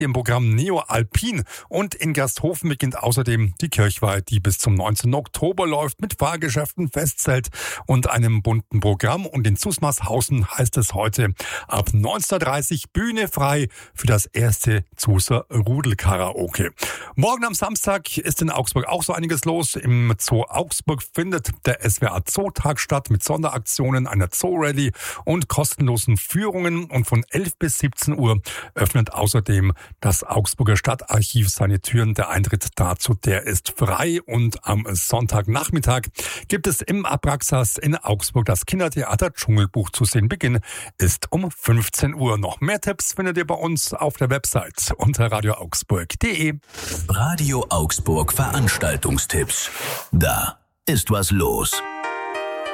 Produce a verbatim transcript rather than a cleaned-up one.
im Programm Neo Alpin und in Gersthofen beginnt außerdem die Kirchweih, die bis zum neunzehnten Oktober läuft mit Fahrgeschäften, Festzelt und einem bunten Programm. Und in Zusmarshausen heißt es heute ab neunzehn Uhr dreißig Bühne frei für das erste Zuser Rudelkaraoke. Morgen am Samstag ist in Augsburg auch so einiges los. Im Zoo Augsburg findet der S W R Zootag statt mit Sonderaktionen, einer Zoo-Rallye und kostenlosen Führungen. Und von elf bis siebzehn Uhr öffnet außerdem das Augsburger Stadtarchiv seine Türen. Der Eintritt dazu, der ist frei. Und am Sonntagnachmittag gibt es im Abraxas in Augsburg das Kindertheater Dschungelbuch zu sehen. Beginn ist um fünfzehn Uhr. Noch mehr Tipps findet ihr bei uns auf der Website unter radio augsburg punkt de. Radio Augsburg Veranstaltungstipps. Da ist was los.